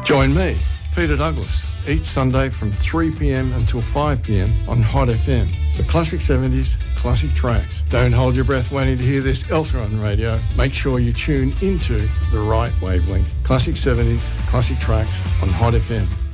Join me, Peter Douglas, each Sunday from 3 p.m. until 5 p.m. on Hot FM. The classic 70s, classic tracks. Don't hold your breath waiting to hear this elsewhere on radio. Make sure you tune into the right wavelength. Classic 70s, classic tracks on Hot FM.